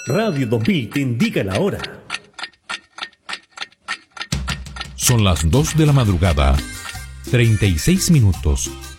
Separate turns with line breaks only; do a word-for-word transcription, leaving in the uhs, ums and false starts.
Radio dos mil te indica la hora.
Son las dos de la madrugada, treinta y seis minutos.